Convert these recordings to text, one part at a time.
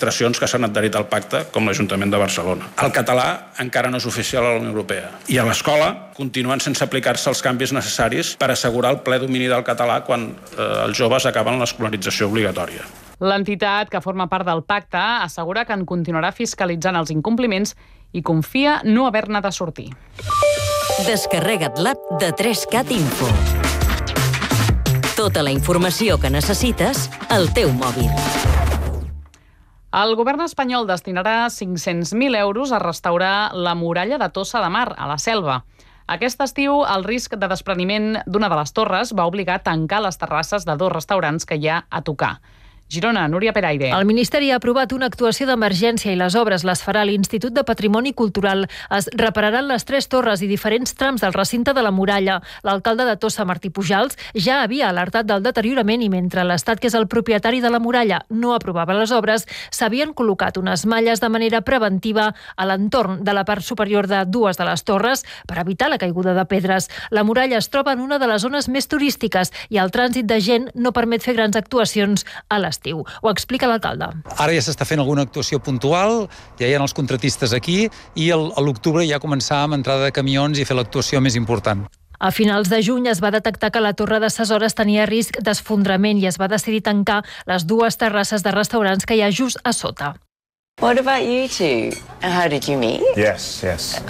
administracions que s'han adherit al pacte, com l'Ajuntament de Barcelona. El català encara no és oficial a la Unió Europea. I a l'escola continuen sense aplicar-se els canvis necessaris per assegurar el ple domini del català quan els joves acaben l'escolarització obligatòria. L'entitat, que forma part del pacte, assegura que en continuarà fiscalitzant els incompliments i confia no haver-ne de sortir. Descarrega't l'app de 3CAT Info. Tota la informació que necessites al teu mòbil. El govern espanyol destinarà 500.000 euros a restaurar la muralla de Tossa de Mar, a la Selva. Aquest estiu, el risc de despreniment d'una de les torres va obligar a tancar les terrasses de 2 restaurants que hi ha a tocar. Girona, Núria Peraire. El Ministeri ha aprovat una actuació d'emergència i les obres les farà l'Institut de Patrimoni Cultural. Es repararan les 3 torres i diferents trams del recinte de la muralla. L'alcalde de Tossa, Martí Pujals, ja havia alertat del deteriorament i mentre l'Estat, que és el propietari de la muralla, no aprovava les obres, s'havien col·locat unes malles de manera preventiva a l'entorn de la part superior de 2 de les torres per evitar la caiguda de pedres. La muralla es troba en una de les zones més turístiques i el trànsit de gent no permet fer grans actuacions a l'estiu. Ho explica l'alcalde. Ara ja s'està fent alguna actuació puntual, ja hi ha els contratistes aquí i a l'octubre ja començar amb entrada de camions i fer l'actuació més important. A finals de juny es va detectar que la torre de Sesores tenia risc d'esfondrament i es va decidir tancar les 2 terrasses de restaurants que hi ha just a sota. What about you two? How did you meet? Yes.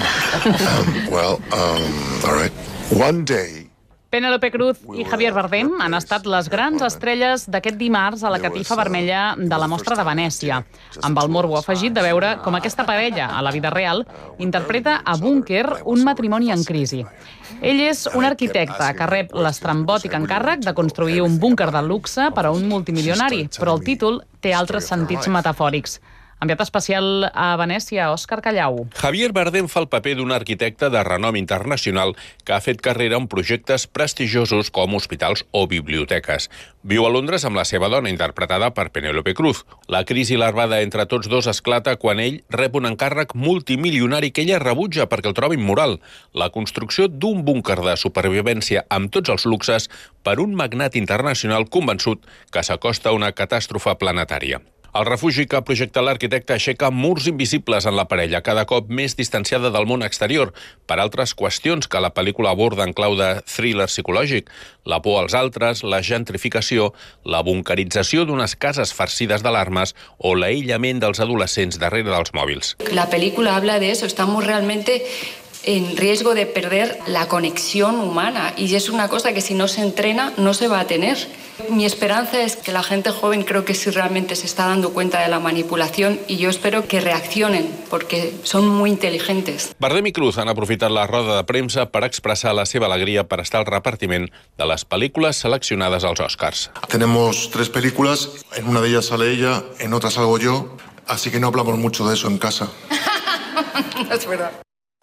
All right. One day. Penélope Cruz i Javier Bardem han estat les grans estrelles d'aquest dimarts a la catifa vermella de la Mostra de Venècia, amb el morbo afegit de veure com aquesta parella, a la vida real, interpreta a Búnquer un matrimoni en crisi. Ell és un arquitecte que rep l'estrambòtic encàrrec de construir un búnquer de luxe per a un multimilionari, però el títol té altres sentits metafòrics. Enviat especial a Venècia, Òscar Callau. Javier Bardem fa el paper d'un arquitecte de renom internacional que ha fet carrera en projectes prestigiosos com hospitals o biblioteques. Viu a Londres amb la seva dona, interpretada per Penélope Cruz. La crisi larvada entre tots dos esclata quan ell rep un encàrrec multimilionari que ella rebutja perquè el troba immoral: la construcció d'un búnquer de supervivència amb tots els luxes per un magnat internacional convençut que s'acosta a una catàstrofe planetària. El refugi que projecta l'arquitecte aixeca murs invisibles en la parella, cada cop més distanciada del món exterior, per altres qüestions que la pel·lícula aborda en clau de thriller psicològic: la por als altres, la gentrificació, la bunkerització d'unes cases farcides d'alarmes o l'aïllament dels adolescents darrere dels mòbils. La película habla de eso, estamos realmente en riesgo de perder la conexión humana y es una cosa que si no se entrena no se va a tener. Mi esperanza es que la gente joven creo que sí realmente se está dando cuenta de la manipulación y yo espero que reaccionen porque son muy inteligentes. Bardem i Cruz han aprofitat la roda de premsa per expressar la seva alegria per estar al repartiment de les pel·lícules seleccionades als Oscars. Tenemos 3 películas, en una de ellas sale ella, en otra salgo yo, así que no hablamos mucho de eso en casa. No es verdad.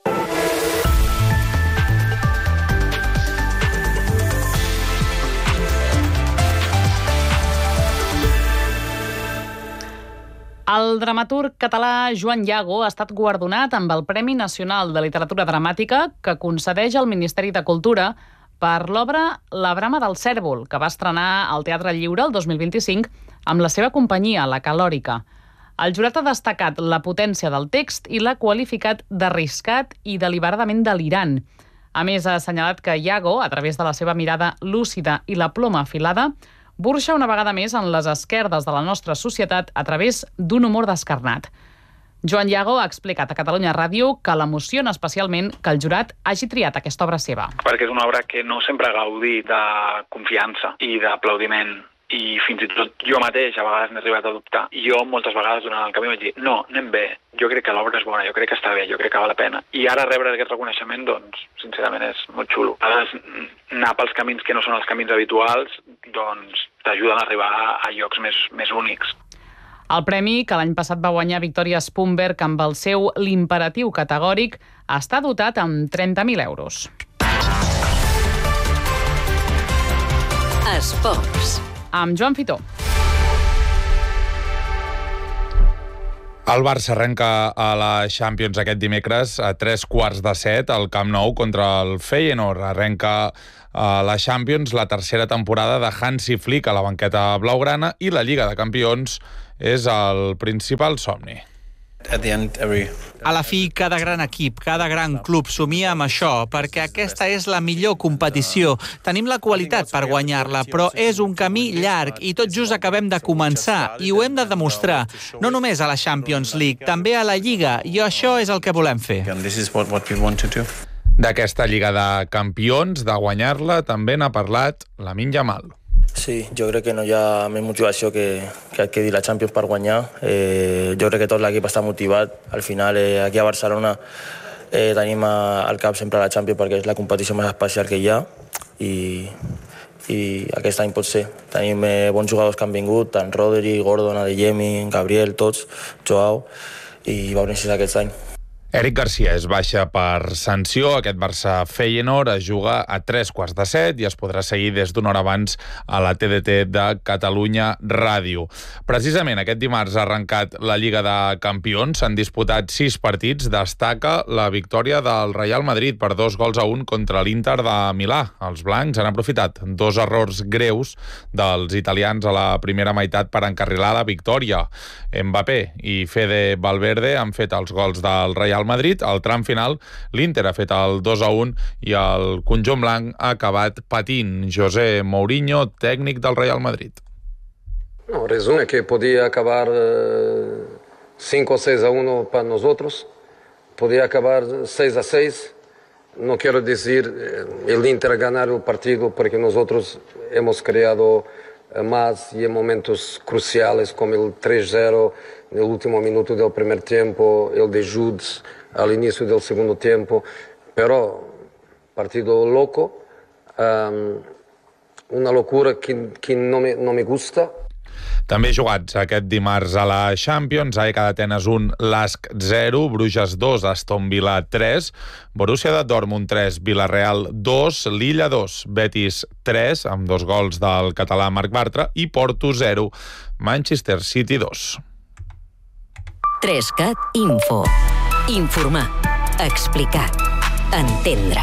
El dramaturg català Joan Yago ha estat guardonat amb el Premi Nacional de Literatura Dramàtica que concedeix el Ministeri de Cultura per l'obra La brama del cèrvol, que va estrenar al Teatre Lliure el 2025 amb la seva companyia, la Calòrica. El jurat ha destacat la potència del text i l'ha qualificat d'arriscat i deliberadament delirant. A més, ha assenyalat que Yago, a través de la seva mirada lúcida i la ploma afilada, burxa una vegada més en les esquerdes de la nostra societat a través d'un humor descarnat. Joan Yago ha explicat a Catalunya Ràdio que l'emociona especialment que el jurat hagi triat aquesta obra seva. Perquè és una obra que no sempre ha gaudit de confiança i d'aplaudiment. I fins i tot jo mateix a vegades n'he arribat a dubtar. I jo moltes vegades durant el camí vaig dir no, anem bé, jo crec que l'obra és bona, jo crec que està bé, jo crec que val la pena. I ara rebre aquest reconeixement, doncs, sincerament és molt xulo. A vegades anar pels camins que no són els camins habituals, doncs t'ajuden a arribar a llocs més únics. El premi, que l'any passat va guanyar Victoria Spumberg amb el seu L'imperatiu categòric, està dotat amb 30.000 euros. Esports. Amb Joan Fitó. El Barça arrenca a la Champions aquest dimecres a 7:15 al Camp Nou contra el Feyenoord. Arrenca la Champions, la tercera temporada de Hansi Flick a la banqueta blaugrana, i la Lliga de Campions és el principal somni. A la fi, cada gran equip, cada gran club somia amb això, perquè aquesta és la millor competició. Tenim la qualitat per guanyar-la, però és un camí llarg i tot just acabem de començar i ho hem de demostrar. No només a la Champions League, també a la Lliga, i això és el que volem fer. D'aquesta Lliga de Campions, de guanyar-la, també n'ha parlat Lamine Yamal. Sí, jo crec que no hi ha més motivació que dir la Champions per guanyar. Jo crec que tot l'equip està motivat. Al final, aquí a Barcelona tenim al cap sempre la Champions perquè és la competició més especial que hi ha i aquest any pot ser. Tenim bons jugadors que han vingut, tant Rodri, Gordon, Adeyemi, Gabriel, tots, Joao, i va néixer aquest any. Eric Garcia és baixa per sanció. Aquest Barça-Feyenoord es juga a 3:15 i es podrà seguir des d'una hora abans a la TDT de Catalunya Ràdio. Precisament aquest dimarts ha arrencat la Lliga de Campions. S'han disputat 6 partits. Destaca la victòria del Real Madrid per 2-1 contra l'Inter de Milà. Els blancs han aprofitat 2 errors greus dels italians a la primera meitat per encarrilar la victòria. Mbappé i Fede Valverde han fet els gols del Real Madrid. Al tram final, l'Inter ha fet el 2-1 i el conjunt blanc ha acabat patint. José Mourinho, tècnic del Real Madrid. No, resume que podía acabar 5 o 6-1 para nosotros. Podía acabar 6-6. No quiero decir el Inter ganar el partido porque nosotros hemos creado más y en momentos cruciales como el 3-0 en el último minuto del primer tiempo, el de Judes al inicio del segundo tiempo, pero partido loco, una locura que no me gusta. També jugats aquest dimarts a la Champions, AEK d'Atenes 1, LASK 0, Bruges 2, Aston Villa 3, Borussia de Dortmund 3, Villarreal 2, Lilla 2, Betis 3, amb 2 gols del català Marc Bartra, i Porto 0, Manchester City 2. 3CAT Info. Informar, explicar, entendre.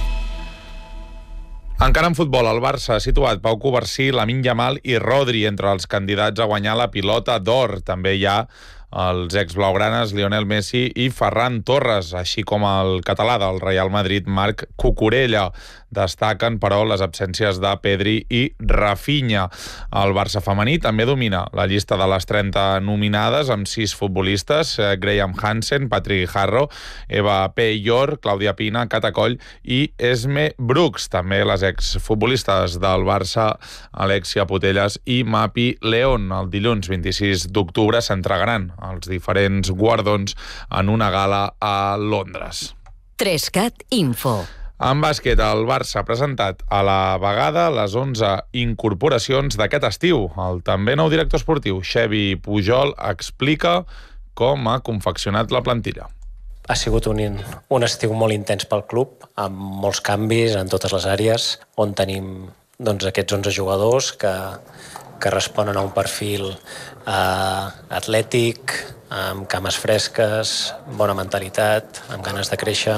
Encara en futbol, el Barça ha situat Pau Covarsí, Lamine Yamal i Rodri entre els candidats a guanyar la pilota d'or. També hi ha els exblaugranes Lionel Messi i Ferran Torres, així com el català del Real Madrid, Marc Cucurella. Destaquen, però, les absències de Pedri i Rafinha. El Barça femení també domina la llista de les 30 nominades amb 6 futbolistes: Graham Hansen, Patrick Harro, Eva Peyor, Clàudia Pina, Cata Coll i Esme Brooks. També les exfutbolistes del Barça, Alexia Putellas i Mapi León. El dilluns 26 d'octubre s'entregaran els diferents guardons en una gala a Londres. 3CAT Info. En bàsquet, el Barça ha presentat a la vegada les 11 incorporacions d'aquest estiu. El també nou director esportiu, Xevi Pujol, explica com ha confeccionat la plantilla. Ha sigut un estiu molt intens pel club, amb molts canvis en totes les àrees, on tenim aquests 11 jugadors que responen a un perfil atlètic, amb cames fresques, bona mentalitat, amb ganes de créixer,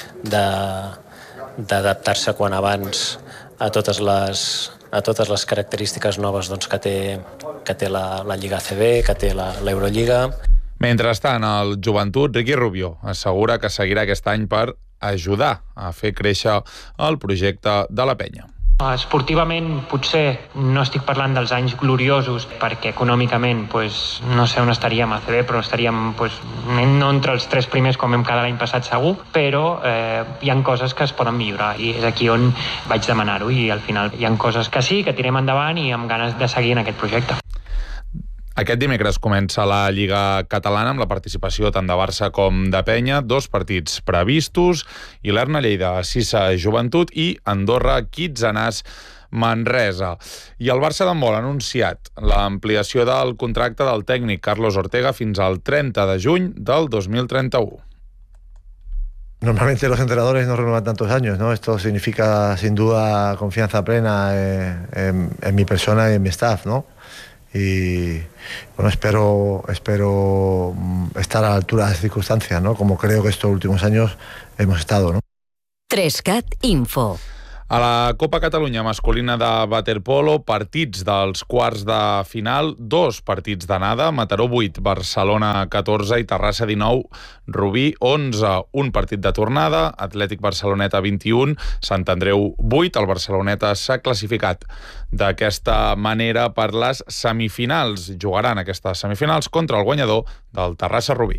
d'adaptar-se quan abans a totes les característiques noves que té la Lliga ACB, que té l'Eurolliga. Mentrestant, el Joventut, Riqui Rubio, assegura que seguirà aquest any per ajudar a fer créixer el projecte de la penya. Esportivament potser no estic parlant dels anys gloriosos perquè econòmicament no sé on estaríem a ACB, però estaríem no entre els 3 primers com vam quedar l'any passat segur, però hi ha coses que es poden millorar i és aquí on vaig demanar-ho i al final hi ha coses que sí, que tirem endavant i amb ganes de seguir en aquest projecte. Aquest dimecres comença la Lliga Catalana amb la participació tant de Barça com de Penya, 2 partits previstos: Ilerna Lleida, Sissa Joventut i Andorra Kitsanàs Manresa. I el Barça d'handbol ha anunciat l'ampliació del contracte del tècnic Carlos Ortega fins al 30 de juny del 2031. Normalmente los entrenadores no renuevan tantos años, ¿no? Esto significa sin duda confianza plena en mi persona y en mi staff, ¿no? Y bueno, espero estar a la altura de las circunstancias, ¿no? Como creo que estos últimos años hemos estado, ¿no? 3CAT Info. A la Copa Catalunya masculina de waterpolo, partits dels quarts de final, 2 partits d'anada, Mataró 8, Barcelona 14 i Terrassa 19, Rubí 11. Un partit de tornada, Atlètic Barceloneta 21, Sant Andreu 8. El Barceloneta s'ha classificat d'aquesta manera per les semifinals. Jugaran aquestes semifinals contra el guanyador del Terrassa Rubí.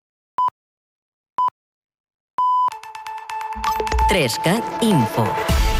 Trescat Info.